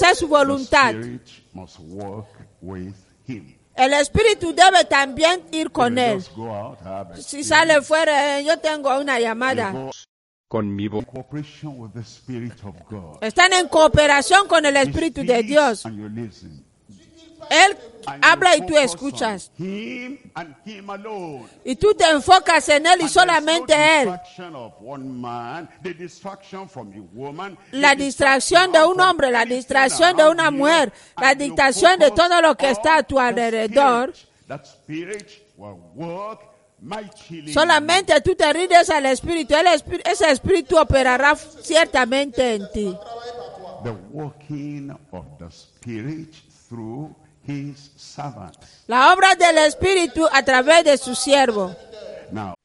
hacer su voluntad. The Spirit must work with him. El Espíritu debe también ir con If you él. just go out, have Si experience, sale fuera, yo tengo una llamada. go con mi voz. in cooperation with the Spirit of God. Están en cooperación con el He Espíritu de speaks Dios. and you listen. Él And habla you y tú focus escuchas. on him and him alone. Y tú te enfocas en él y And solamente there's no él. distraction of one man, the distraction from a woman, La the distracción de un from hombre, la anything distracción de around una you, mujer, la and you distracción de focus todo lo que está a tu on the alrededor. Spirit. That Spirit will work mightily. Solamente tú te rindes al Espíritu. Ese Espíritu operará ciertamente en ti. The working of the Spirit through his servants. La obra del Espíritu a través de su siervo. Now,